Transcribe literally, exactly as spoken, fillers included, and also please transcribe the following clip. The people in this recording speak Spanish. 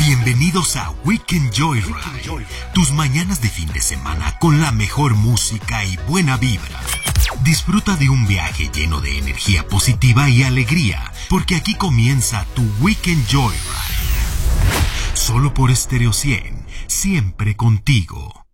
Bienvenidos a Weekend Joyride, tus mañanas de fin de semana con la mejor música y buena vibra. Disfruta de un viaje lleno de energía positiva y alegría, porque aquí comienza tu Weekend Joyride. Solo por Stereo cien, siempre contigo.